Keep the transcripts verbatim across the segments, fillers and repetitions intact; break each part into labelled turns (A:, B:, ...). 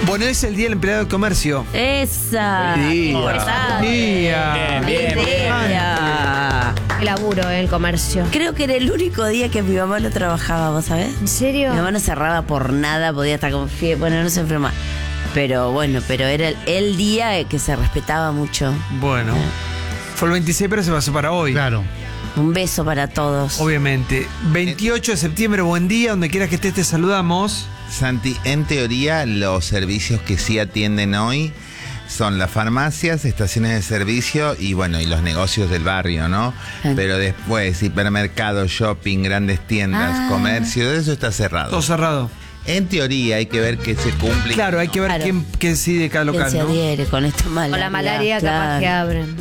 A: Bueno, es el Día del Empleado de Comercio.
B: Esa.
C: Buen día.
B: Importante.
A: Día.
C: Bien, bien,
B: Buen
C: bien.
B: día.
D: Qué laburo, eh, el comercio.
B: Creo que era el único día que mi mamá no trabajaba, ¿vos sabés?
D: ¿En serio?
B: Mi mamá no cerraba por nada, podía estar con fiebre, bueno, no se enferma. Pero bueno, pero era el, el día que se respetaba mucho.
A: Bueno, fue el veintiséis, pero se pasó para hoy.
E: Claro.
B: Un beso para todos.
A: Obviamente. veintiocho de septiembre, buen día. Donde quieras que estés, te saludamos.
C: Santi, en teoría, los servicios que sí atienden hoy son las farmacias, estaciones de servicio y bueno, y los negocios del barrio, ¿no?
B: Ah.
C: Pero después, hipermercados, shopping, grandes tiendas,
B: Ah.
C: comercio, eso está cerrado.
A: Todo cerrado.
C: En teoría hay que ver que se cumple.
A: Claro, hay que ver
B: Claro.
A: quién qué decide cada
B: ¿Quién
A: local,
B: se
A: ¿no?
B: adhiere con esta malaria?
D: Con la malaria capaz
B: Claro.
D: que abren.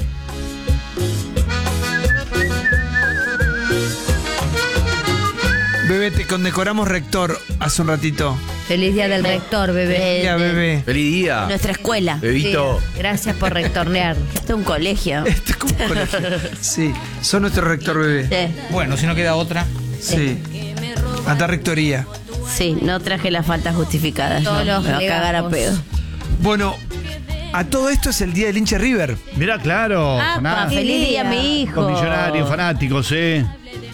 A: Bebé, te condecoramos rector hace un ratito.
D: Feliz día del rector, bebé.
A: Ya, bebé.
C: ¡Feliz día!
B: Nuestra escuela.
C: Bebito.
D: Sí, gracias por rectornear.
B: Esto es un colegio.
A: Esto es como un colegio. Sí, son nuestro rector, bebé.
B: Sí,
F: Bueno, si no queda otra.
A: Sí. Anda rectoría.
B: sí, no traje las faltas justificadas.
D: Todos
B: no,
D: los
B: me va a cagar a
D: legajos.
B: pedo.
A: Bueno, a todo esto es el día del hincha River.
E: Mirá, claro.
B: Ah,
E: faná-
B: feliz día, mi hijo.
E: Con millonarios, fanáticos, ¿eh?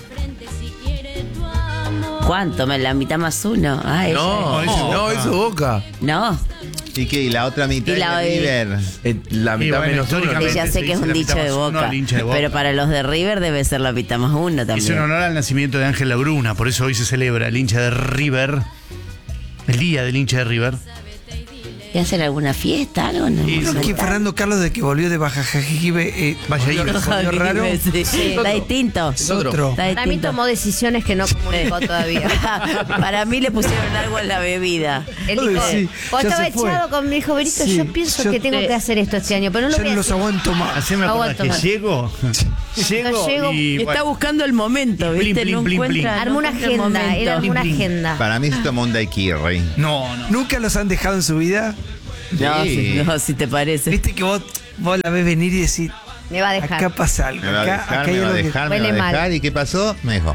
B: ¿Cuánto? ¿Me la mitad más uno? Ay,
G: No,
E: No,
G: no,
E: eso
G: eso Boca.
B: No,
C: ¿Y qué? ¿Y la otra mitad
B: Y la-
C: de River?
G: Eh, la
E: Y
G: mitad
E: bueno,
G: menos uno.
E: históricamente
B: y ya
E: se
B: sé que es
E: dice
B: un
E: la
B: dicho
E: mitad
B: de
E: más uno
B: Boca,
E: al hincha de Boca.
B: pero para los de River debe ser la mitad más uno
E: Es
B: también.
E: en honor al nacimiento de Ángel Labruna, por eso hoy se celebra el hincha de River. El día del hincha de River.
B: ¿Y hacen alguna fiesta? Algo? No,
E: Y-
A: Creo que Fernando Carlos, de que volvió de Baja Jajibe, eh,
E: Vaya
A: volvió,
E: Ibe.
A: volvió raro.
B: Sí, sí, está distinto.
A: Es otro.
B: Está
D: Para mí
B: distinto.
D: tomó decisiones que no comunicó todavía.
B: Para mí le pusieron algo en la bebida.
D: Él
A: Uy,
D: dijo,
A: sí,
D: cuando
A: ya
D: estaba
A: se fue.
D: echado con mi hijo Benito,
A: Sí,
D: yo pienso
A: yo-
D: que tengo
B: Sí.
D: que hacer esto este año, pero no lo
A: Ya
D: voy a
A: no los
D: hacer.
A: aguanto más.
E: Haceme acordar
D: Aguanto
E: que
D: más.
E: llego. Llego,
D: No llego.
E: y.
B: Está
E: bueno,
B: buscando el momento,
E: Y blin,
B: ¿viste?
E: blin,
B: no
E: blin, blin.
B: encuentra,
D: Armó
B: no
D: una
B: encuentra el
D: agenda, él
B: momento.
D: armó una
E: Blin, blin.
D: agenda.
C: Para mí se tomó un daiquiri.
E: No, no.
A: ¿Nunca los han dejado en su vida?
B: No,
C: Sí.
B: si, no, si te parece.
A: Viste que vos, vos la ves venir y decís,
D: Me va a dejar.
A: acá pasa algo.
C: Me va a
A: Acá,
C: dejar,
A: acá
C: me
A: hay
C: va a
A: algo que-
C: dejar, me va a
D: Huele mal.
C: dejar. ¿Y qué pasó? Me dejó.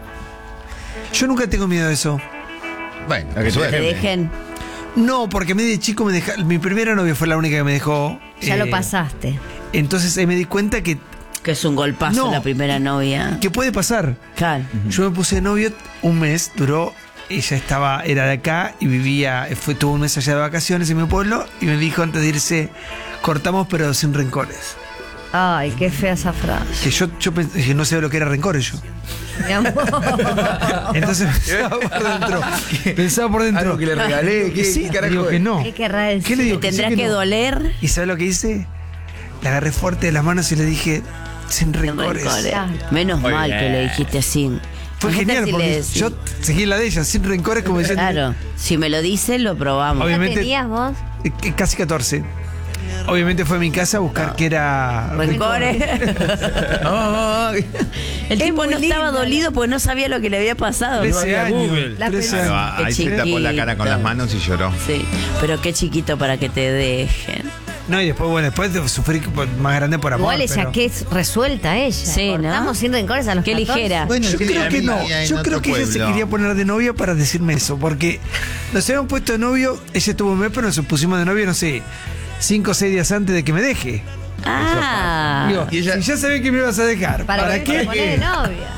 A: Yo nunca tengo miedo de eso.
C: Bueno,
E: La que
C: suerte.
B: Te dejen.
A: No, porque a mí de chico me deja, mi primera novia fue la única que me dejó.
D: Ya
A: eh,
D: lo pasaste.
A: Entonces ahí me di cuenta que,
B: Que es un golpazo
A: No.
B: la primera novia.
A: que puede pasar.
B: Claro.
A: Yo me puse de novio un mes, duró. Ella estaba, era de acá y vivía, fue tuvo un mes allá de vacaciones en mi pueblo y me dijo antes de irse, cortamos pero sin rencores.
D: Ay, qué fea esa frase.
A: Que yo, yo pensé, que no sabía lo que era rencores yo.
D: Mi amor.
A: Entonces pensaba por dentro. Pensaba por dentro.
G: Algo que le regalé, ¿qué-
A: sí,
G: qué carajo
A: digo
G: es?
A: que no.
D: ¿Qué querrá decir?
A: ¿Qué le digo?
B: Te tendrá
A: sí
B: que,
A: no.
B: doler.
A: ¿Y sabes lo que hice? La agarré fuerte de las manos y le dije, sin rencores.
B: rencores.
D: Claro.
B: Menos
E: Muy
B: mal que
E: bien.
B: le dijiste así.
A: Fue
B: Imagínate
A: genial
B: si le
A: porque
B: decís.
A: yo seguí la de ella, sin rencores, como diciendo.
B: Claro, si me lo dice, lo probamos.
A: Obvio.
D: ¿Ya
A: obviamente-
D: tenías vos?
A: eh, que Casi catorce. Obviamente fue a mi casa a buscar que era.
B: Rencores.
G: Ay.
B: El
D: Es
B: tipo
D: muy
B: no estaba
D: lindo.
B: dolido porque no sabía lo que le había pasado.
A: trece
E: había
A: años.
E: Google.
D: La
A: trece
D: primera-
A: años.
C: Pero ahí
B: Qué
C: se tapó la cara con
B: chiquito.
C: las manos y lloró.
B: Sí, pero qué chiquito para que te dejen.
A: No, y después, bueno, después de sufrir por- más grande por amor.
D: Igual ella
A: pero-
D: que es resuelta ella.
B: Sí, ¿no?
D: Estamos siendo rencores a los
B: Qué
D: catorce.
B: ligera.
C: Bueno,
A: Yo
C: ¿qué
A: creo
C: le
A: que no.
C: amiga en
A: Yo
C: otro
A: creo que ella se
C: pueblo?
A: quería poner de novia para decirme eso. Porque nos habíamos puesto de novio, ella estuvo un mes, pero nos pusimos de novio, no sé, cinco o seis días antes de que me deje.
B: Ah,
A: Digo,
G: Y ella-
A: si ya sabía que me ibas a dejar,
D: ¿Para,
A: ¿para,
D: qué?
A: qué?
D: te pones de novia?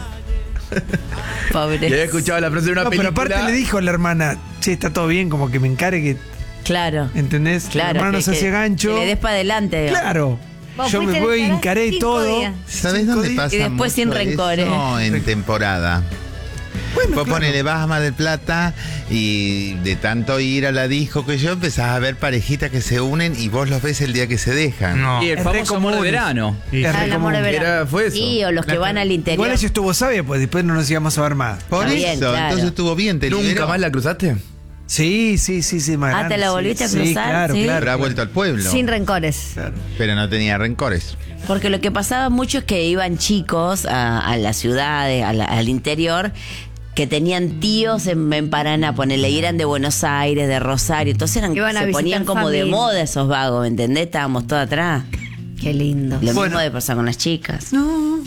B: pobre.
G: Y había escuchado la frase de una
A: No, pero
G: película.
A: aparte le dijo a la hermana, che, está todo bien, como que me encare que,
B: Claro,
A: ¿entendés?
B: claro.
A: La hermana
B: que-
A: no se hacía
B: que-
A: gancho.
B: Que le des para adelante. digamos.
A: Claro.
D: Vos
A: Yo me
D: fuiste a
A: voy,
D: esperar
A: encaré
D: cinco
A: todo.
D: días.
C: ¿Sabés
A: Cinco
C: dónde
A: días.
C: pasa
B: Y después sin
C: mucho
B: rencores.
C: eso? En temporada.
A: Bueno,
C: Vos
A: claro.
C: ponele, vas a Mar del Plata y de tanto ir a la disco que yo empezás a ver parejitas que se unen y vos los ves el día que se dejan.
E: No.
F: Y el
A: Es re
F: famoso amor de
A: común.
F: verano.
E: Y-
A: Es
D: Ah,
A: re
D: el amor de
A: común.
D: verano.
G: Era, fue eso.
B: Sí, o los que van al interior.
A: Igual ella estuvo sabia, pues después no nos íbamos a ver más.
C: Por
B: Está
C: eso,
B: bien, claro.
C: entonces estuvo bien, te
G: ¿Nunca
C: liberó.
G: más la cruzaste?
A: Sí, sí, sí, sí, más
B: Ah,
A: grande,
B: ¿te la
A: sí.
B: volviste a
A: Sí,
B: cruzar?
A: claro,
B: Sí.
A: claro.
C: Pero ha vuelto al pueblo.
D: Sin rencores.
A: Claro.
C: Pero no tenía rencores.
B: Porque lo que pasaba mucho es que iban chicos a, a las ciudades, a la- al interior, que tenían tíos en, en Paraná, ponele, y eran de Buenos Aires, de Rosario, entonces eran,
D: Iban a
B: se
D: visitar
B: ponían como de
D: familia.
B: moda esos vagos, ¿me entendés? Estábamos todos atrás.
D: Qué lindo.
B: Lo
A: Bueno.
B: mismo de pasar con las chicas.
E: No.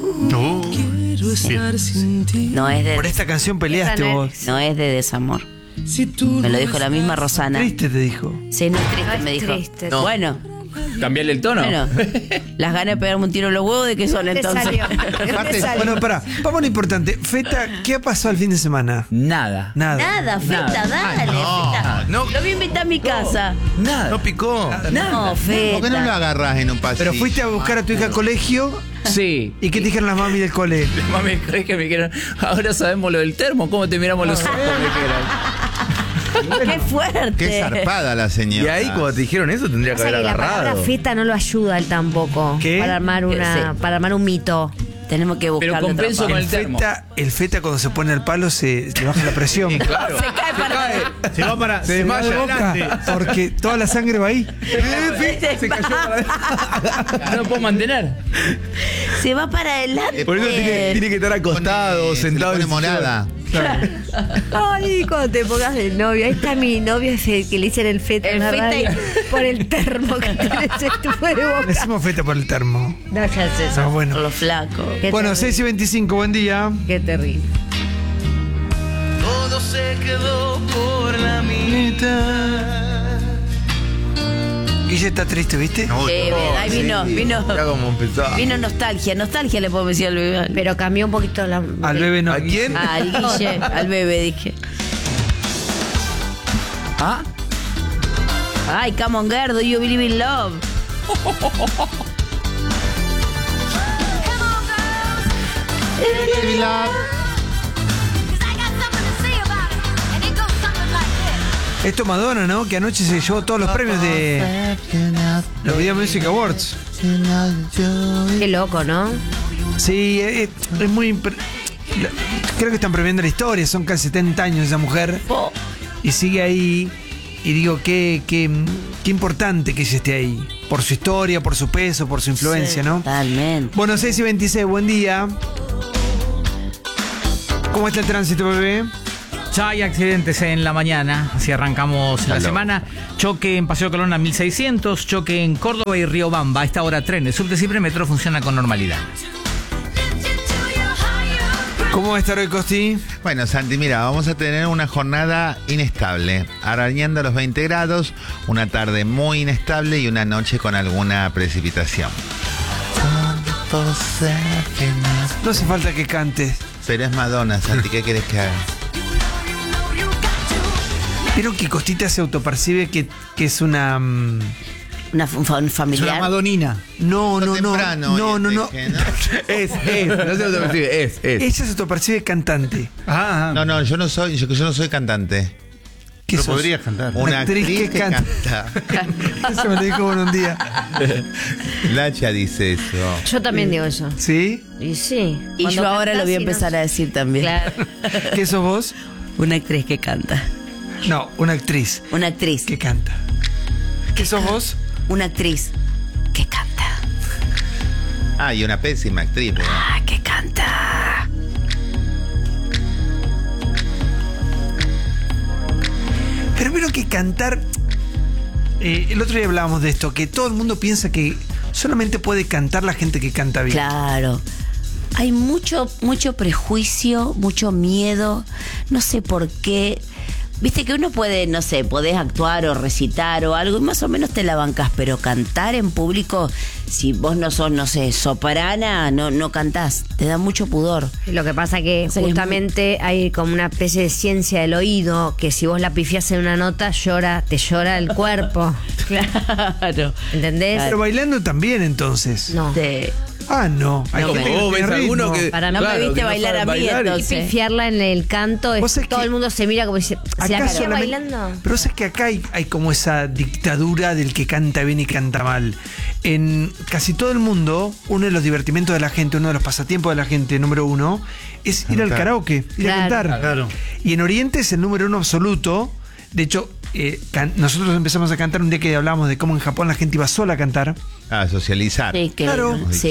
B: No es de
A: Por esta canción peleaste
D: Esa no
A: vos.
D: es-
B: no es de desamor. Me lo dijo la misma Rosana.
A: Triste te dijo.
B: Sí, no es triste,
D: No es
B: me dijo.
D: triste.
G: No.
B: Bueno,
G: Cambiarle el tono.
B: bueno. Las ganas de pegarme un tiro en los huevos, ¿de qué son
D: ¿Dónde
B: entonces?
D: salió? ¿De dónde
C: Aparte,
D: salió?
A: Bueno, pará, vamos a lo importante. Feta, ¿qué ha pasado el fin de semana?
G: Nada.
A: Nada.
B: Nada, Feta,
G: Nada.
B: dale,
C: no,
B: Feta.
G: no.
B: Lo voy a invitar a mi casa.
G: Nada.
E: No picó.
B: No, Feta.
C: ¿Por qué no lo agarras en un pasillo?
A: Pero fuiste a buscar a tu hija al colegio
G: Sí.
A: y ¿qué te dijeron las mami del cole?
G: Mami, ¿crees que me quieren? Ahora sabemos lo del termo, cómo te miramos los ojos, me dijeron.
B: ¡Qué fuerte!
C: Qué zarpada la señora.
E: Y ahí cuando te dijeron eso tendría que
D: Pasa
E: haber
D: que la palabra
E: agarrado.
D: feta no lo ayuda a él tampoco.
A: ¿Qué?
D: Para armar una,
B: Sí.
D: para armar un mito.
B: Tenemos que buscar
G: Pero compenso con
A: El
G: el termo.
A: feta, el feta cuando se pone al palo se, se baja la presión.
G: Claro.
B: Se cae para
E: Se va para.
A: Se desmaya de boca porque toda la sangre va ahí.
B: se cayó para
G: No lo puedo mantener.
B: Se va para adelante.
E: Por eso tiene, tiene que estar acostado,
C: Pone- se le
E: sentado.
C: pone
E: en el sillón.
C: morada.
D: Ay, cuando te pongas de novio. Ahí está mi novio ese que le dicen el feta.
B: El
D: ¿no?
B: feta y-
D: Por el termo que tenés en tu de
A: Le
D: boca.
A: decimos feta por el termo.
D: No, ya sé.
A: No, bueno.
B: Por lo flaco.
D: Qué
A: Bueno,
D: terrible.
A: seis y veinticinco, buen día.
D: Qué terrible.
E: Todo se quedó por la mitad.
A: Guille está triste, ¿viste?
C: Uy,
B: Sí,
C: no,
B: ahí
C: sí.
B: vino, vino,
E: Ya como empezaba.
B: vino nostalgia. Nostalgia le puedo decir al bebé.
D: Pero cambió un poquito la.
A: Al bebé no.
E: ¿A quién?
B: Ah, al Guille, al bebé, dije.
G: ¿Ah?
B: Ay, come on, girl, do you believe in love?
C: Baby love.
A: Esto Madonna, ¿no? Que anoche se llevó todos los premios de los Video Music Awards.
D: Qué loco, ¿no?
A: Sí, es, es muy... impre- la- Creo que están premiando la historia, son casi setenta años esa mujer.
B: Po.
A: Y sigue ahí. Y digo, qué, qué, qué importante que ella esté ahí. Por su historia, por su peso, por su influencia, ¿no?
B: Totalmente.
A: Bueno, seis y veintiséis, buen día. ¿Cómo está el tránsito, bebé?
F: Ya hay accidentes en la mañana, así arrancamos la
C: Aló.
F: semana. Choque en Paseo Colón a mil seiscientos, choque en Córdoba y Riobamba. A esta hora trenes, subte Cipre, metro funciona con normalidad.
A: ¿Cómo va a estar hoy, Costi?
C: Bueno, Santi, mira, vamos a tener una jornada inestable, arañando los veinte grados, una tarde muy inestable y una noche con alguna precipitación.
A: No hace falta que cantes.
C: Pero es Madonna, Santi, ¿qué querés que haga?
A: Pero que Costita se autopercibe que, que es una... mm,
B: Una fa- un
E: Es una
B: familiar.
E: madonina.
A: No, no, no.
C: Temprano,
A: No,
C: y
A: no, no.
C: este, ¿no?
E: Es, es. No se lo percibe, es, es.
A: Ella se autopercibe cantante.
E: Ah,
C: No, no, yo no soy, yo, yo no soy cantante.
A: ¿Qué
E: Pero
A: sos?
E: podrías cantar.
C: Una
A: actriz
C: actriz,
A: que
C: que,
A: canta.
C: canta.
A: Eso me lo dijo bueno un día.
C: Lacha dice eso.
D: Yo también digo eso.
A: ¿Sí?
D: Y sí.
B: Y
D: Cuando
B: yo ahora
D: cantás
B: lo voy a
D: y no
B: empezar
D: sé.
B: a decir también.
D: Claro.
A: ¿Qué sos vos?
B: Una actriz que canta.
A: No, una actriz
B: Una actriz.
A: que canta. ¿Qué sos vos?
B: Una actriz que canta.
C: Ah, y una pésima actriz. ¿verdad?
B: Ah, que canta.
A: Pero vieron que cantar... eh, el otro día hablábamos de esto, que todo el mundo piensa que solamente puede cantar la gente que canta bien.
B: Claro. Hay mucho, mucho prejuicio, mucho miedo. No sé por qué. Viste que uno puede, no sé, podés actuar o recitar o algo y más o menos te la bancás, pero cantar en público, si vos no sos, no sé, soprana, no, no cantás. Te da mucho pudor.
D: Lo que pasa que
B: Sí, es
D: justamente hay como una especie de ciencia del oído que si vos la pifiás en una nota llora, te llora el cuerpo.
B: Claro.
D: ¿Entendés?
A: Pero bailando también, entonces.
D: No.
B: Te-
A: Ah, no. Hay
B: No,
A: gente
B: me-
A: que
E: vos
A: tiene
E: ves
A: ritmo.
E: alguno que.
D: Para
B: no me viste
E: que
B: bailar
E: saben
B: a mí,
E: bailar y-
B: entonces.
D: Y pifiarla en el canto,
A: Vos
D: es,
A: sabés
D: todo
A: que
D: el mundo se mira como dice, ¿se la
A: Acá
D: calla
A: solamente-
D: bailando?
A: Pero sabes que acá hay, hay como esa dictadura del que canta bien y canta mal. En casi todo el mundo, uno de los divertimentos de la gente, uno de los pasatiempos de la gente, número uno, es ir al
C: Cantar.
A: karaoke, ir a
D: Claro.
A: cantar.
E: Claro.
A: Y en Oriente es el número uno absoluto. De hecho, eh, can- nosotros empezamos a cantar un día que hablábamos de cómo en Japón la gente iba sola a cantar.
C: A socializar.
B: Sí, que-
A: Claro.
B: sí.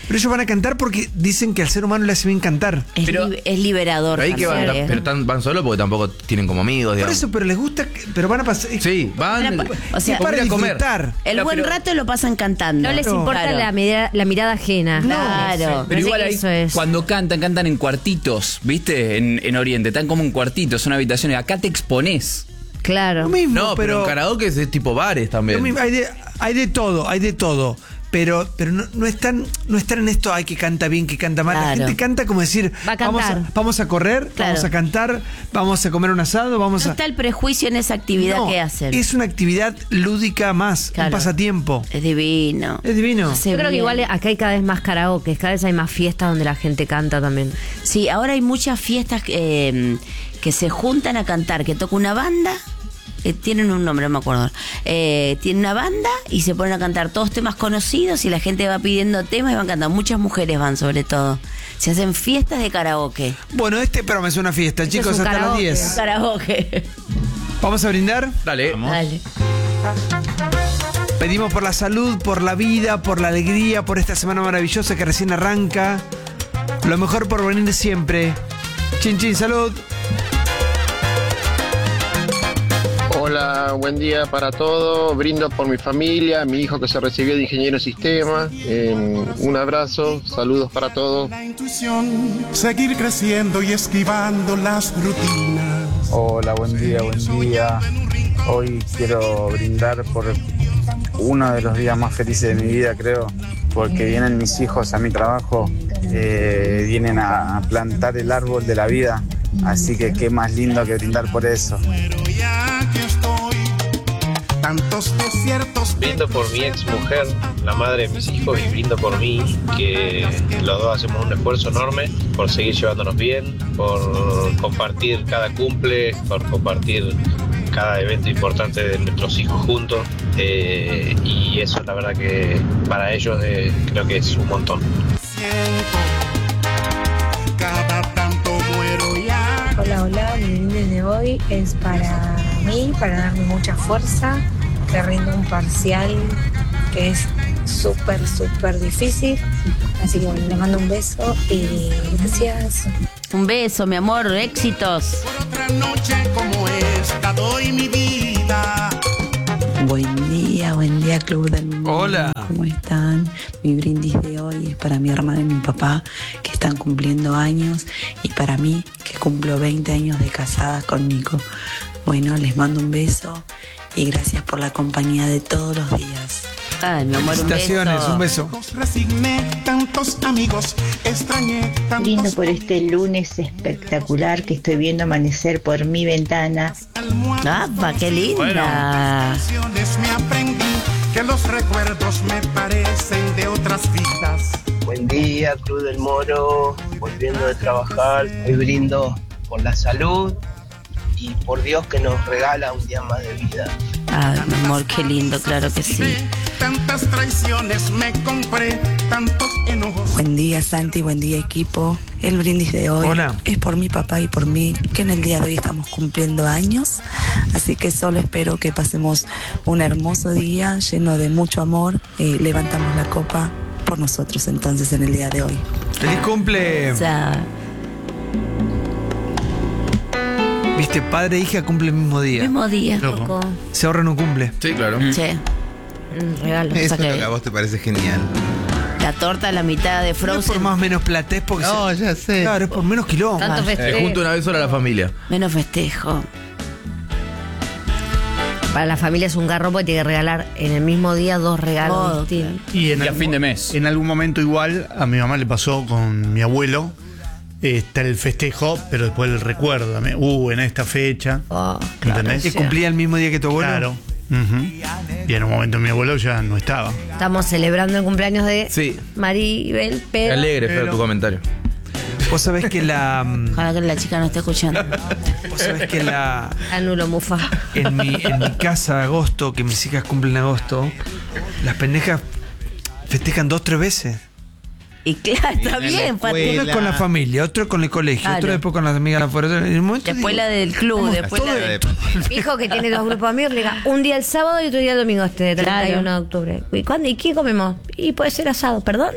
A: Pero ellos van a cantar porque dicen que al ser humano le hace bien cantar.
B: Es,
G: Pero-
B: li- es liberador.
H: Pero ahí que van,
B: cantar, ¿eh?
H: pero tan- van solos porque tampoco tienen como amigos,
A: Por
H: digamos.
A: eso, pero les gusta, que- pero van a pasar.
H: Sí, van.
B: Van a pa- o sea,
A: es para
H: ir a comer.
A: disfrutar.
B: El
G: No,
B: buen
G: pero-
B: rato lo pasan cantando.
D: No les
B: Claro.
D: importa
B: Claro.
D: la, mirada, la mirada ajena.
B: Claro.
G: Pero
D: No sé
G: igual
D: qué
G: ahí,
D: eso es.
G: cuando cantan, cantan en cuartitos, ¿viste? En, en Oriente, están como en cuartitos, son habitaciones. Acá te exponés.
D: Claro.
A: Lo mismo,
H: No, pero,
A: pero.
H: en karaoke es de tipo bares también.
A: lo mismo, hay, de, hay de todo, hay de todo. Pero, pero no, no están, no están en esto, ay, que canta bien, que canta mal. La
B: Claro.
A: gente canta como decir,
D: Va a
A: vamos, a,
D: cantar.
A: vamos a correr,
B: Claro.
A: vamos a cantar, vamos a comer un asado, vamos
B: No
A: a.
B: está el prejuicio en esa actividad
A: No,
B: que hacen.
A: es una actividad lúdica más,
B: Claro.
A: un pasatiempo.
B: Es divino.
A: Es divino.
B: Hace
D: Yo creo que
B: bien.
D: igual acá hay cada vez más karaoke, cada vez hay más fiestas donde la gente canta también.
B: Sí, ahora hay muchas fiestas eh, que se juntan a cantar, que toca una banda, eh, tienen un nombre, no me acuerdo. Eh, tienen una banda y se ponen a cantar todos temas conocidos y la gente va pidiendo temas y van cantando. Muchas mujeres van sobre todo. Se hacen fiestas de karaoke.
A: Bueno, este programa es una fiesta,
D: Este
A: chicos,
D: es un
A: hasta las
D: karaoke.
A: diez.
B: Karaoke.
A: ¿Vamos a brindar?
H: Dale.
B: Dale.
A: Pedimos por la salud, por la vida, por la alegría, por esta semana maravillosa que recién arranca. Lo mejor por venir siempre. Chin, chin, salud.
I: Hola, buen día para todos. Brindo por mi familia, mi hijo que se recibió de ingeniero en sistemas. Eh, un abrazo, saludos para todos.
J: La intuición, seguir creciendo y esquivando las rutinas.
K: Hola, buen día, buen día. Hoy quiero brindar por uno de los días más felices de mi vida, creo, porque vienen mis hijos a mi trabajo, eh, vienen a, a plantar el árbol de la vida, así que qué más lindo que brindar por eso.
J: Pero ya que estoy, tantos desiertos.
I: Brindo por mi ex mujer, la madre de mis hijos, y brindo por mí, que los dos hacemos un esfuerzo enorme por seguir llevándonos bien, por compartir cada cumple, por compartir cada evento importante de nuestros hijos juntos, eh, y eso la verdad que para ellos eh, creo que es un montón.
J: Siento, cada tanto muero ya.
L: Hola, hola, mi brindis de hoy es para mí, para darme mucha fuerza, que rindo un parcial que es súper, súper difícil. Así que bueno, le mando un beso y gracias.
B: Un beso, mi amor, éxitos.
J: Por otra noche como esta doy mi vida.
M: Buen día, buen día Club del Mundo.
A: Hola.
M: ¿Cómo están? Mi brindis de hoy es para mi hermana y mi papá que están cumpliendo años y para mí que cumplo veinte años de casada conmigo. Bueno, les mando un beso y gracias por la compañía de todos los días.
B: Ay, mi amor, un
A: Felicitaciones,
B: beso.
A: un beso.
J: Resigné tantos amigos, extrañé tantos.
N: Brindo por este lunes espectacular que estoy viendo amanecer por mi ventana.
B: ¡Ah, qué linda!
J: Canciones me aprendí que los recuerdos me parecen de otras vidas.
O: Buen día, Club del Moro, volviendo de trabajar. Hoy brindo por la salud y por Dios que nos regala un día más de vida.
B: Ay, mi amor, qué lindo, claro que sí.
J: Tantas traiciones me compré, tantos enojos.
M: Buen día Santi, buen día equipo. El brindis de hoy
A: Hola.
M: es por mi papá y por mí, que en el día de hoy estamos cumpliendo años. Así que solo espero que pasemos un hermoso día lleno de mucho amor. Eh, levantamos la copa por nosotros entonces en el día de hoy.
A: ¡Feliz cumple!
B: O sea,
A: Viste, padre e hija cumple el mismo día.
B: mismo día.
A: Loco. Se ahorran un cumple.
H: Sí, claro.
B: Che,
D: Un regalo.
C: Eso
B: O sea
C: es lo
B: que-
C: que a vos te parece genial.
B: la torta a la mitad de
A: No es por
B: Frozen.
A: más o menos platés porque
C: No,
A: se-
C: ya sé.
A: Claro, es por menos kilómetros.
D: Tanto
B: Ah,
D: festejo.
H: Eh, junto una vez sola a la familia.
B: Menos festejo.
D: Para la familia es un garrón porque tiene que regalar en el mismo día dos regalos
B: Oh,
D: distintos.
E: Y, en
G: Y a
E: algún-
G: fin de mes.
E: En algún momento igual a mi mamá le pasó con mi abuelo. eh, Está el festejo, pero después el recuerdo también. Uh, en esta fecha.
D: Oh,
E: ¿Entendés?
A: ¿Que cumplía el mismo día que tu abuelo?
E: Claro. Ujú. Y en un momento mi abuelo ya no estaba.
D: estamos celebrando el cumpleaños de
H: Sí.
D: Maribel,
H: Qué
D: pero
H: alegre, Fer,
A: pero-
H: tu comentario.
A: Vos sabés que la. mm,
B: Ojalá que la chica no esté escuchando.
A: Vos sabés que la.
D: anulo mufa.
A: En mi, en mi casa, agosto, que mis hijas cumplen agosto, las pendejas festejan dos, tres veces.
B: Y claro, está bien, Pati.
A: Uno es con la familia, otro con el colegio,
B: Claro.
A: otro después con las amigas afuera. otro- en un momento
B: Después
A: digo,
B: la del club,
A: vamos
B: después
A: todo
B: la
A: de-
B: de...
D: Mi hijo que tiene dos grupos de amigos le diga un día el sábado y otro día el domingo, este treinta y uno de octubre. ¿Y cuándo? ¿Y qué comemos? Y puede ser asado, ¿perdón?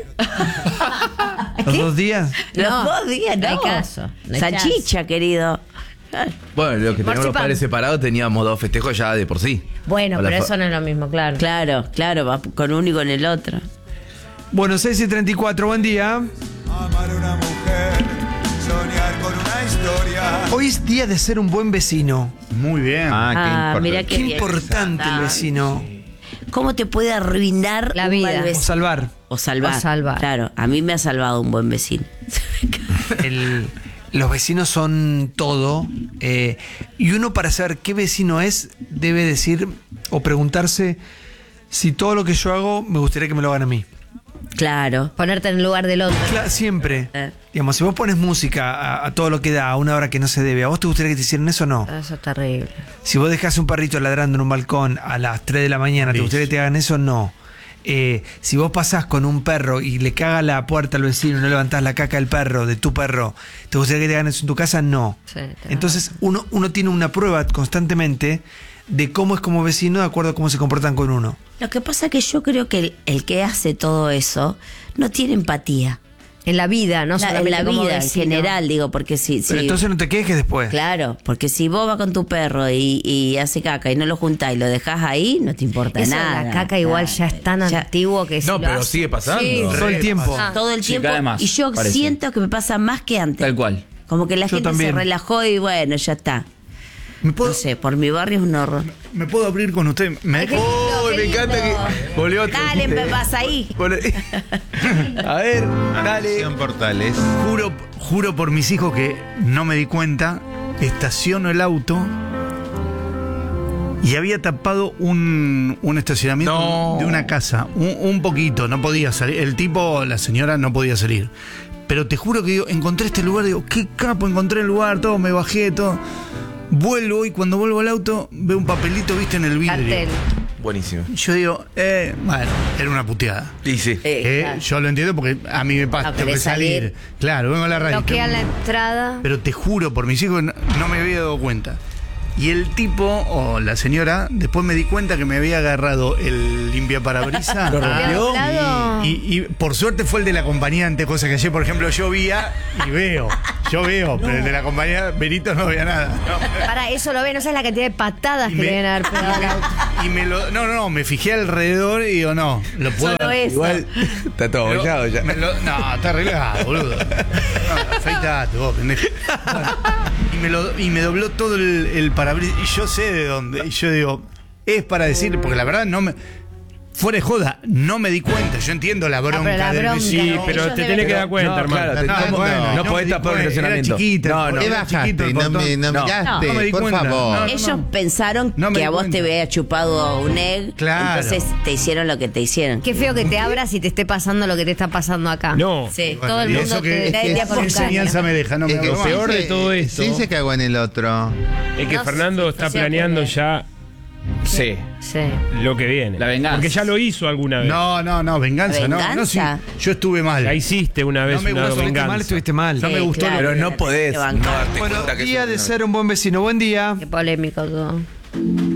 A: ¿Los dos días?
B: Los
D: No,
B: dos días,
D: no
B: no.
D: hay caso, no hay
B: Salchicha, querido.
H: Bueno, los que teníamos los
D: Marcipan.
H: padres separados teníamos dos festejos ya de por sí.
D: Bueno,
H: O la
D: pero
H: fa-
D: eso no es lo mismo, claro.
B: Claro, claro, va con uno y con el otro.
A: Bueno, seis y treinta y cuatro, buen día.
P: Amar una mujer, soñar con una historia.
A: Hoy es día de ser un buen vecino.
E: Muy bien.
C: Ah, qué
B: Ah,
C: importante.
B: mira
A: Qué
B: qué bien.
A: importante el vecino.
B: ¿Cómo te puede arruinar
D: La
B: un
D: vida.
B: mal
A: O
B: vecino?
A: salvar.
B: O salvar.
D: O salvar.
B: Claro, a mí me ha salvado un buen vecino.
A: El- los vecinos son todo. eh, y uno para saber qué vecino es debe decir o preguntarse si todo lo que yo hago me gustaría que me lo hagan a mí.
B: Claro.
D: Ponerte en el lugar del otro.
A: Cla- siempre.
B: Eh.
A: Digamos, si vos pones música a, a todo lo que da a una hora que no se debe, ¿a vos te gustaría que te hicieran eso o no?
D: Eso es terrible.
A: Si vos dejás un perrito ladrando en un balcón a las tres de la mañana, ¿te
E: Sí.
A: gustaría que te hagan eso? No. Eh, si vos pasás con un perro y le caga la puerta al vecino y no levantás la caca del perro, de tu perro, ¿te gustaría que te hagan eso en tu casa? No.
D: Sí, tenés
A: Entonces uno, uno tiene una prueba constantemente de cómo es como vecino de acuerdo a cómo se comportan con uno.
B: Lo que pasa es que yo creo que el, el que hace todo eso no tiene empatía.
D: En la vida, no
B: La- en
D: solamente
B: la
D: como
B: vida en
D: vecino.
B: general, digo, porque si...
A: Pero
B: si-
A: entonces no te quejes después.
B: Claro, porque si vos vas con tu perro y, y hace caca y no lo juntás y lo dejás ahí, no te importa
D: Eso de
B: nada.
D: la caca igual
B: Claro.
D: ya es tan antiguo que si
H: No,
D: lo
H: pero
D: hace-
H: sigue pasando.
D: Sí,
A: Todo el tiempo.
D: Ah.
B: Todo el
G: Sí,
B: tiempo.
G: cada vez más,
B: y yo
G: parece.
B: siento que me pasa más que antes.
G: Tal cual.
B: Como que la
A: Yo
B: gente
A: también.
B: se relajó y bueno, ya está.
E: ¿Me puedo,
B: No sé, por mi barrio es un horror.
E: ¿Me puedo abrir con usted? Me-
D: Ay, qué lindo,
H: ¡Oh,
D: qué
H: me
D: lindo.
H: encanta que volvió otro
B: Dale,
H: chiste.
B: me vas ahí.
H: Volve- A ver, dale.
C: Atención, Portales.
E: Juro, juro por mis hijos que no me di cuenta. Estaciono el auto y había tapado un, un estacionamiento
H: No.
E: de una casa. Un, un poquito, no podía salir. El tipo, la señora, no podía salir. Pero te juro que digo, encontré este lugar, digo, qué capo, encontré el lugar, todo, me bajé, todo. Vuelvo y cuando vuelvo al auto veo un papelito, viste, en el vidrio.
D: Cartel.
H: Buenísimo.
E: Yo digo, eh, bueno, era una puteada.
H: Y sí.
B: Eh,
E: Eh,
B: claro.
E: Yo lo entiendo porque a mí me pasa,
B: No
E: tengo que
B: querés
E: salir.
B: salir.
E: Claro, vengo a la radio.
D: Bloquea
E: tengo-
D: la entrada.
E: Pero te juro, por mis hijos no, no me había dado cuenta. Y el tipo, o la señora, después me di cuenta que me había agarrado el limpiaparabrisas.
H: ¿Lo
D: ¿Había
H: rompió?
D: doblado?
E: Y, y por suerte fue el del acompañante, cosa que ayer, por ejemplo, yo veía y veo. Yo veo, pero el de la compañía, Benito, no veía nada. No.
D: Para eso lo ve, no sabes la cantidad de patadas
E: Y
D: que
E: me-
D: le deben haber pegado al auto.
E: Y me lo. No, no, me fijé alrededor y digo, no, lo puedo.
B: Solo eso.
H: Igual está todo
E: Pero
H: bollado ya.
E: me lo- no, está arreglado, boludo. No, afeitate vos, pendejo. Bueno, y, me lo, y me dobló todo el, el parabrisas. Y yo sé de dónde. Y yo digo, es para decir, porque la verdad no me. Fuera de joda, no me di cuenta. Yo entiendo la bronca,
D: pero la
E: del
D: bronca,
E: vecino.
D: Sí, pero
L: te tenés que dar cuenta,
H: No,
L: hermano.
H: claro, te-
E: No,
H: ¿cómo
E: bueno,
H: no? No
E: no
H: podés
E: me di
H: tapar el
E: cuenta,
H: estacionamiento.
E: era chiquita,
H: No, no.
E: era
C: ¿Qué
E: chiquito
C: bajaste?
E: el
C: No
E: portón.
C: me no
E: No,
C: miraste,
E: no me di
C: por
E: cuenta.
C: favor.
E: No, no,
B: Ellos pensaron
E: No me
B: que
E: di
B: a vos
E: cuenta.
B: te había chupado un egg,
E: Claro.
B: entonces te hicieron lo que te hicieron.
D: Qué feo que te abras y te esté pasando lo que te está pasando acá.
L: No.
B: Sí.
D: Todo el
E: Y
D: mundo
E: eso que-
D: te
E: es
D: da
E: que
D: el día
E: esa
D: por un
E: enseñanza
D: caño.
E: me deja, no me
C: Es que
E: hago
L: Lo
E: más.
L: peor de
C: dice-
L: todo esto-
C: Sí, se cagó en el otro.
L: Es que
D: No,
L: Fernando
D: sí,
L: está
D: sí,
L: planeando
D: ocurre.
L: ya
G: Sí.
D: Sí.
L: lo que viene.
G: La venganza.
L: Porque ya lo hizo alguna vez.
E: No, no, no, venganza, no. No, sí,
B: ¿Venganza?
E: yo estuve mal.
L: Ya hiciste una vez
E: No me
L: una
E: gustó,
A: Estuviste
L: venganza.
A: mal, estuviste mal.
E: No me
B: Sí,
E: gustó,
B: claro,
H: Pero no
B: te
H: podés
B: te
H: no
B: bancás.
H: darte
A: Bueno,
H: cuenta que
A: día
H: sos
A: de
H: una-
A: ser un buen vecino. Buen día.
D: Qué polémico todo.